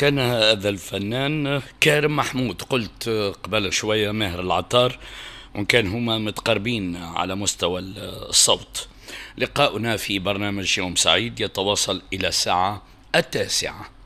كان هذا الفنان كارم محمود، قلت قبل شوية ماهر العطار، وإن كان هما متقربين على مستوى الصوت. لقاؤنا في برنامج يوم سعيد يتواصل إلى الساعة 9.